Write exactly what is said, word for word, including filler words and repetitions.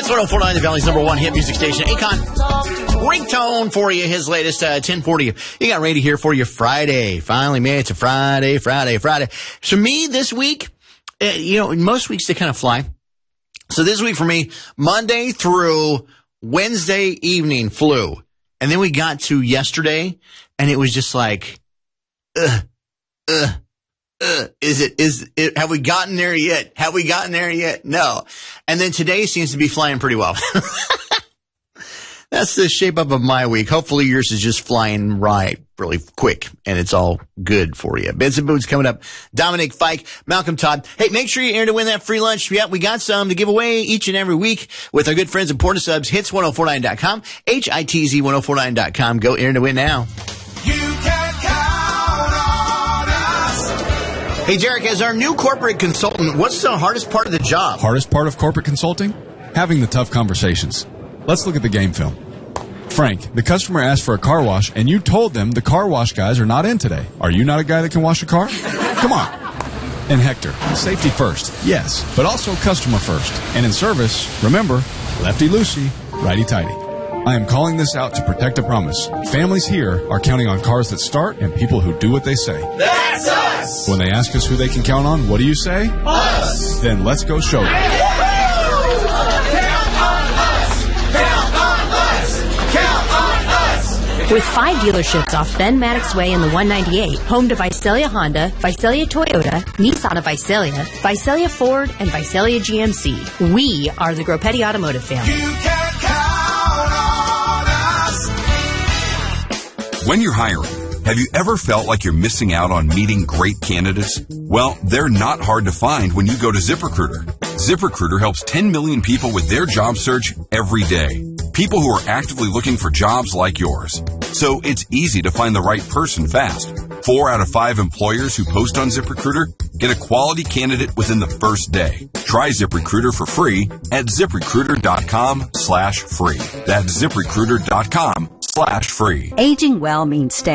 Hits one oh four point nine, the Valley's number one hit music station. Akon, ringtone for you, his latest uh, ten forty. You got ready here for you Friday. Finally made it to Friday, Friday, Friday. So me this week, uh, you know, most weeks they kind of fly. So this week for me, Monday through Wednesday evening flew. And then we got to yesterday, and it was just like, ugh, ugh. Uh, is it, is it, have we gotten there yet? Have we gotten there yet? No. And then today seems to be flying pretty well. That's the shape up of my week. Hopefully yours is just flying right really quick and it's all good for you. Beds and Boots coming up. Dominic Fike, Malcolm Todd. Hey, make sure you're in to win that free lunch. Yeah, we got some to give away each and every week with our good friends at Porta Subs. Hits ten forty-nine dot com. H I T Z ten forty-nine dot com. Go in to win now. You can count on us. Hey, Jarek, as our new corporate consultant, what's the hardest part of the job? Hardest part of corporate consulting? Having the tough conversations. Let's look at the game film. Frank, the customer asked for a car wash, and you told them the car wash guys are not in today. Are you not a guy that can wash a car? Come on. And Hector, safety first, yes, but also customer first. And in service, remember, lefty-loosey, righty-tighty. I am calling this out to protect a promise. Families here are counting on cars that start and people who do what they say. That's us! When they ask us who they can count on, what do you say? Us! Then let's go show them. With five dealerships off Ben Maddox Way in the one ninety-eight, home to Visalia Honda, Visalia Toyota, Nissan of Visalia, Visalia Ford, and Visalia G M C. We are the Groppetti Automotive family. You can count on us. When you're hiring, have you ever felt like you're missing out on meeting great candidates? Well, they're not hard to find when you go to ZipRecruiter. ZipRecruiter helps ten million people with their job search every day. People who are actively looking for jobs like yours. So it's easy to find the right person fast. Four out of five employers who post on ZipRecruiter get a quality candidate within the first day. Try ZipRecruiter for free at ZipRecruiter.com slash free. That's ZipRecruiter.com slash free. Aging well means staying